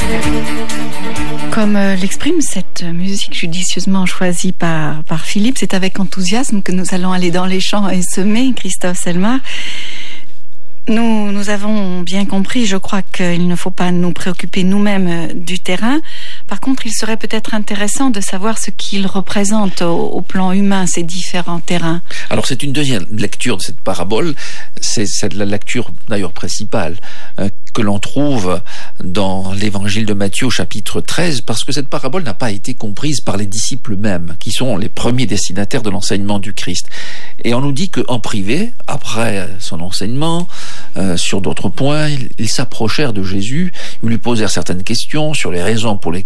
Comme l'exprime cette musique judicieusement choisie par Philippe, c'est avec enthousiasme que nous allons aller dans les champs et semer, Christophe Selmar. Nous avons bien compris, je crois qu'il ne faut pas nous préoccuper nous-mêmes du terrain. Par contre, il serait peut-être intéressant de savoir ce qu'il représente au plan humain, ces différents terrains. Alors c'est une deuxième lecture de cette parabole, c'est la lecture d'ailleurs principale que l'on trouve dans l'évangile de Matthieu au chapitre 13, parce que cette parabole n'a pas été comprise par les disciples eux-mêmes, qui sont les premiers destinataires de l'enseignement du Christ. Et on nous dit qu'en privé, après son enseignement, sur d'autres points, ils s'approchèrent de Jésus, ils lui posèrent certaines questions sur les raisons pour lesquelles